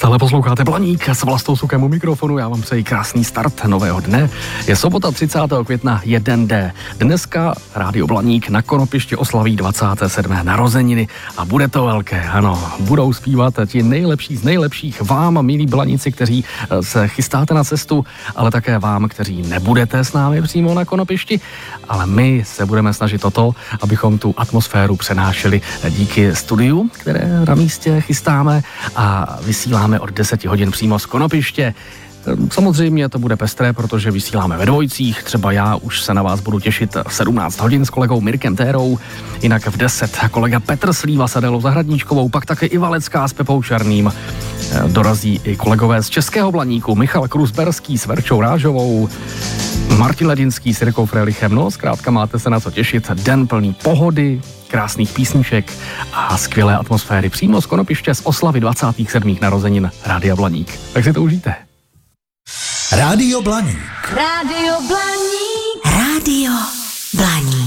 Stále posloucháte Blaník s Vlastou Sukem u mikrofonu. Já vám přeji krásný start nového dne. Je sobota 30. května 1D. Dneska Rádio Blaník na Konopišti oslaví 27. narozeniny a bude to velké, ano. Budou zpívat ti nejlepší z nejlepších vám, milí blaníci, kteří se chystáte na cestu, ale také vám, kteří nebudete s námi přímo na Konopišti, ale my se budeme snažit o to, abychom tu atmosféru přenášeli díky studiu, které na místě chystáme a vysíláme od 10 hodin přímo z Konopiště. Samozřejmě to bude pestré, protože vysíláme ve dvojicích, třeba já už se na vás budu těšit v 17 hodin s kolegou Mirkem Térou, jinak v 10 kolega Petr Slíva s Adélou Zahradníčkovou, pak také i Valecká s Pepou Černým. Dorazí i kolegové z Českého Blaníku, Michal Krusberský s Verčou Rážovou, Martin Ledinský s Jirkou Frelichem, no zkrátka máte se na co těšit, den plný pohody, krásných písniček a skvělé atmosféry přímo z Konopiště z oslavy 27. narozenin Rádia Blaník. Tak si to užijte. Rádio Blaník. Rádio Blaník.